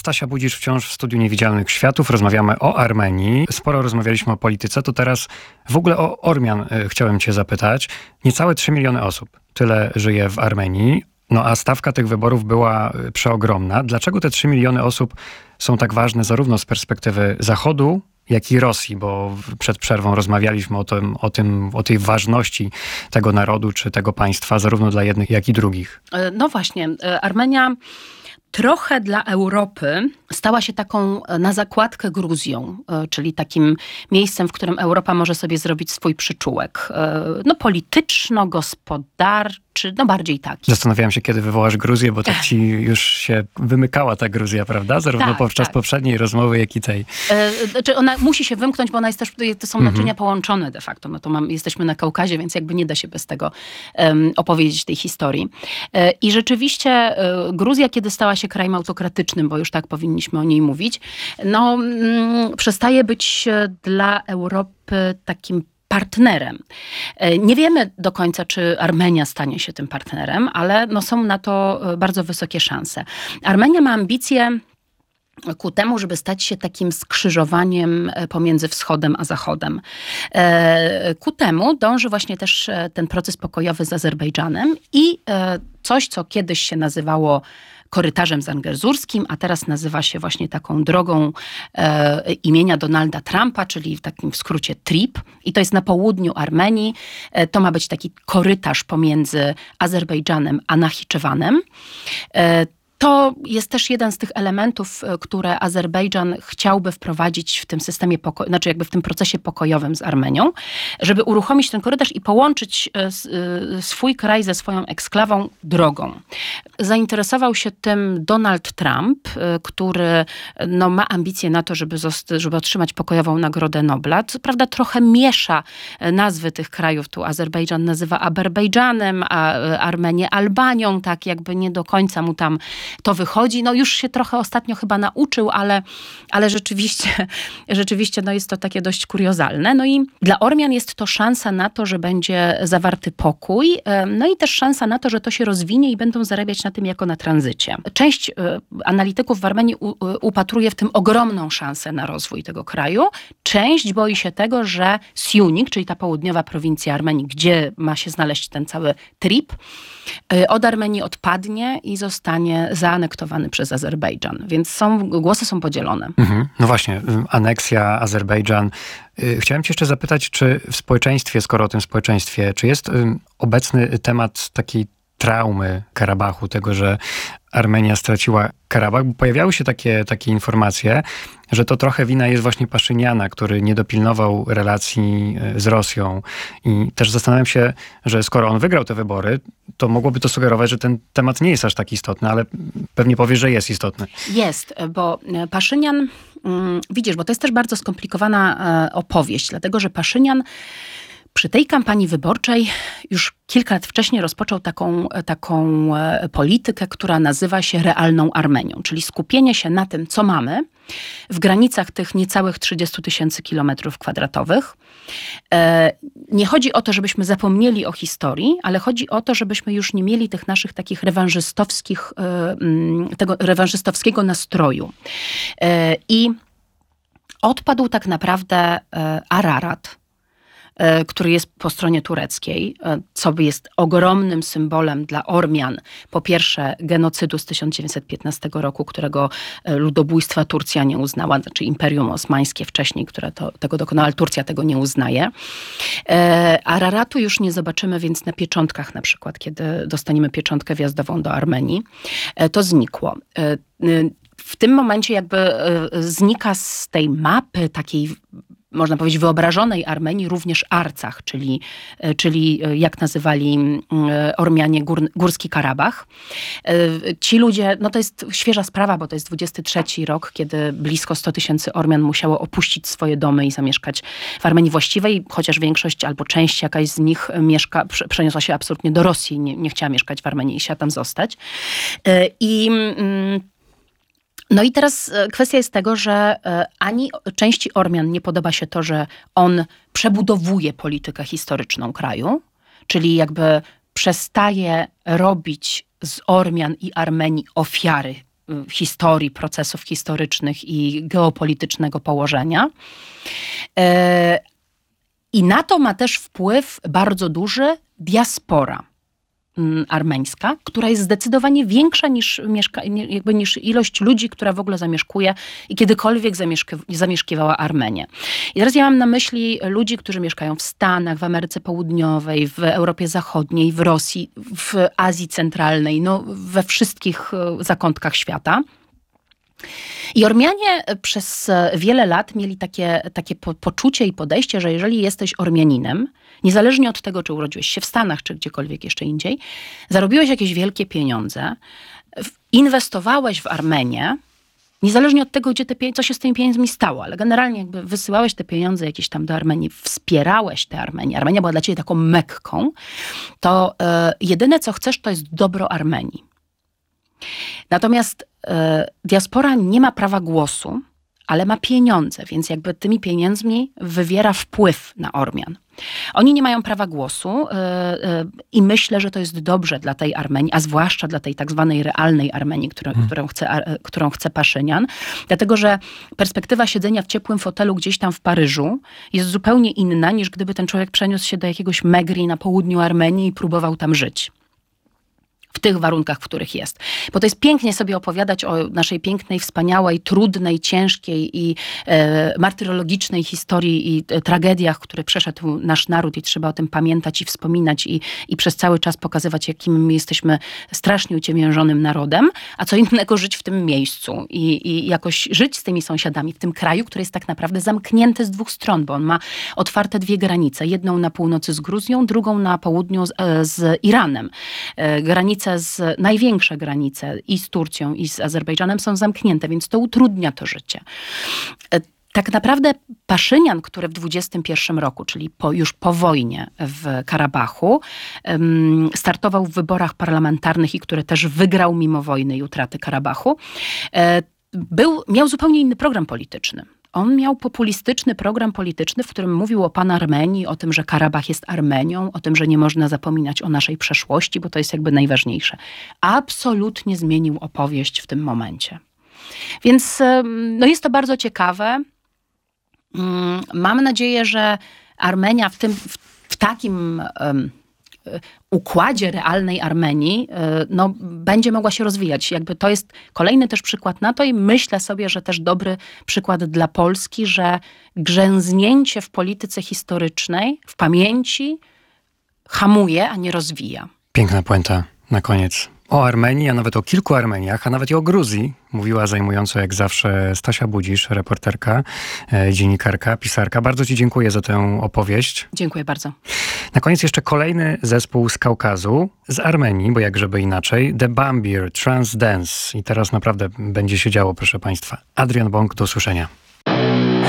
Stasia Budzisz wciąż w Studiu Niewidzialnych Światów. Rozmawiamy o Armenii. Sporo rozmawialiśmy o polityce, to teraz w ogóle o Ormian chciałem cię zapytać. Niecałe 3 miliony osób, tyle żyje w Armenii. No a stawka tych wyborów była przeogromna. Dlaczego te 3 miliony osób są tak ważne zarówno z perspektywy Zachodu, jak i Rosji? Bo przed przerwą rozmawialiśmy o tej ważności tego narodu czy tego państwa, zarówno dla jednych, jak i drugich. No właśnie, Armenia trochę dla Europy stała się taką na zakładkę Gruzją, czyli takim miejscem, w którym Europa może sobie zrobić swój przyczółek. No polityczno-gospodarczy, no bardziej taki. Zastanawiałem się, kiedy wywołasz Gruzję, bo tak ci już się wymykała ta Gruzja, prawda? Zarówno podczas poprzedniej rozmowy, jak i tej. Znaczy ona musi się wymknąć, bo ona jest też, to są naczynia połączone de facto. No to jesteśmy na Kaukazie, więc jakby nie da się bez tego opowiedzieć tej historii. I rzeczywiście Gruzja, kiedy stała się krajem autokratycznym, bo już tak powinniśmy o niej mówić, no przestaje być dla Europy takim partnerem. Nie wiemy do końca, czy Armenia stanie się tym partnerem, ale no są na to bardzo wysokie szanse. Armenia ma ambicje ku temu, żeby stać się takim skrzyżowaniem pomiędzy wschodem a zachodem. Ku temu dąży właśnie też ten proces pokojowy z Azerbejdżanem i coś, co kiedyś się nazywało korytarzem zangerzurskim, a teraz nazywa się właśnie taką drogą imienia Donalda Trumpa, czyli w takim skrócie TRIP. I to jest na południu Armenii. To ma być taki korytarz pomiędzy Azerbejdżanem a Nachiczewanem. To jest też jeden z tych elementów, które Azerbejdżan chciałby wprowadzić w tym systemie znaczy jakby w tym procesie pokojowym z Armenią, żeby uruchomić ten korytarz i połączyć swój kraj ze swoją eksklawą drogą. Zainteresował się tym Donald Trump, który no, ma ambicje na to, żeby otrzymać pokojową Nagrodę Nobla. Co prawda trochę miesza nazwy tych krajów. Tu Azerbejdżan nazywa Aberbejdżanem, a Armenię Albanią, tak jakby nie do końca mu tam to wychodzi. No już się trochę ostatnio chyba nauczył, ale rzeczywiście no jest to takie dość kuriozalne. No i dla Ormian jest to szansa na to, że będzie zawarty pokój, no i też szansa na to, że to się rozwinie i będą zarabiać na tym jako na tranzycie. Część analityków w Armenii upatruje w tym ogromną szansę na rozwój tego kraju. Część boi się tego, że Siunik, czyli ta południowa prowincja Armenii, gdzie ma się znaleźć ten cały trip, od Armenii odpadnie i zostanie zaanektowany przez Azerbejdżan. Więc głosy są podzielone. No właśnie, aneksja, Azerbejdżan. Chciałem cię jeszcze zapytać, czy w społeczeństwie, skoro o tym społeczeństwie, czy jest obecny temat takiej traumy Karabachu, tego, że Armenia straciła Karabach, bo pojawiały się takie informacje, że to trochę wina jest właśnie Paszyniana, który nie dopilnował relacji z Rosją. I też zastanawiam się, że skoro on wygrał te wybory, to mogłoby to sugerować, że ten temat nie jest aż tak istotny, ale pewnie powiesz, że jest istotny. Jest, bo Paszynian, widzisz, bo to jest też bardzo skomplikowana opowieść, dlatego że Paszynian przy tej kampanii wyborczej już kilka lat wcześniej rozpoczął taką politykę, która nazywa się realną Armenią, czyli skupienie się na tym, co mamy w granicach tych niecałych 30 000 kilometrów kwadratowych. Nie chodzi o to, żebyśmy zapomnieli o historii, ale chodzi o to, żebyśmy już nie mieli tych naszych takich tego rewanżystowskiego nastroju. I odpadł tak naprawdę Ararat, który jest po stronie tureckiej, co jest ogromnym symbolem dla Ormian. Po pierwsze genocydu z 1915 roku, którego ludobójstwa Turcja nie uznała, znaczy Imperium Osmańskie wcześniej, które tego dokonało, ale Turcja tego nie uznaje. Araratu już nie zobaczymy więc na pieczątkach, na przykład kiedy dostaniemy pieczątkę wjazdową do Armenii. To znikło. W tym momencie jakby znika z tej mapy takiej, można powiedzieć, wyobrażonej Armenii również Arcach, czyli jak nazywali Ormianie Górski Karabach. Ci ludzie, no to jest świeża sprawa, bo to jest 23 rok, kiedy blisko 100 000 Ormian musiało opuścić swoje domy i zamieszkać w Armenii właściwej, chociaż większość albo część jakaś z nich przeniosła się absolutnie do Rosji, nie chciała mieszkać w Armenii i chciała tam zostać. No i teraz kwestia jest tego, że ani części Ormian nie podoba się to, że on przebudowuje politykę historyczną kraju, czyli jakby przestaje robić z Ormian i Armenii ofiary historii, procesów historycznych i geopolitycznego położenia. I na to ma też wpływ bardzo duży diaspora armeńska, która jest zdecydowanie większa niż ilość ludzi, która w ogóle zamieszkuje i kiedykolwiek zamieszkiwała Armenię. I teraz ja mam na myśli ludzi, którzy mieszkają w Stanach, w Ameryce Południowej, w Europie Zachodniej, w Rosji, w Azji Centralnej, we wszystkich zakątkach świata. I Ormianie przez wiele lat mieli takie poczucie i podejście, że jeżeli jesteś Ormianinem, niezależnie od tego, czy urodziłeś się w Stanach, czy gdziekolwiek jeszcze indziej, zarobiłeś jakieś wielkie pieniądze, inwestowałeś w Armenię, niezależnie od tego, co się z tymi pieniędzmi stało, ale generalnie jakby wysyłałeś te pieniądze jakieś tam do Armenii, wspierałeś tę Armenię, Armenia była dla ciebie taką Mekką, to jedyne, co chcesz, to jest dobro Armenii. Natomiast diaspora nie ma prawa głosu, ale ma pieniądze, więc jakby tymi pieniędzmi wywiera wpływ na Ormian. Oni nie mają prawa głosu i myślę, że to jest dobrze dla tej Armenii, a zwłaszcza dla tej tak zwanej realnej Armenii, którą chce Paszynian, dlatego że perspektywa siedzenia w ciepłym fotelu gdzieś tam w Paryżu jest zupełnie inna, niż gdyby ten człowiek przeniósł się do jakiegoś Megri na południu Armenii i próbował tam żyć. W tych warunkach, w których jest. Bo to jest pięknie sobie opowiadać o naszej pięknej, wspaniałej, trudnej, ciężkiej i martyrologicznej historii i tragediach, które przeszedł nasz naród i trzeba o tym pamiętać i wspominać i przez cały czas pokazywać, jakim my jesteśmy strasznie uciemiężonym narodem, a co innego żyć w tym miejscu i jakoś żyć z tymi sąsiadami w tym kraju, który jest tak naprawdę zamknięty z dwóch stron, bo on ma otwarte dwie granice. Jedną na północy z Gruzją, drugą na południu z Iranem. Największe granice i z Turcją, i z Azerbejdżanem są zamknięte, więc to utrudnia to życie. Tak naprawdę Paszynian, który w 21 roku, czyli już po wojnie w Karabachu, startował w wyborach parlamentarnych i który też wygrał mimo wojny i utraty Karabachu, miał zupełnie inny program polityczny. On miał populistyczny program polityczny, w którym mówił o Panarmenii, o tym, że Karabach jest Armenią, o tym, że nie można zapominać o naszej przeszłości, bo to jest jakby najważniejsze. Absolutnie zmienił opowieść w tym momencie. Więc jest to bardzo ciekawe. Mam nadzieję, że Armenia w takim układzie realnej Armenii będzie mogła się rozwijać. Jakby to jest kolejny też przykład na to i myślę sobie, że też dobry przykład dla Polski, że grzęznięcie w polityce historycznej, w pamięci hamuje, a nie rozwija. Piękna puenta na koniec. O Armenii, a nawet o kilku Armeniach, a nawet i o Gruzji mówiła zajmująco jak zawsze Stasia Budzisz, reporterka, dziennikarka, pisarka. Bardzo ci dziękuję za tę opowieść. Dziękuję bardzo. Na koniec jeszcze kolejny zespół z Kaukazu, z Armenii, bo jak żeby inaczej, The Bambir Trance Dance. I teraz naprawdę będzie się działo, proszę państwa. Adrian Bąk, do usłyszenia.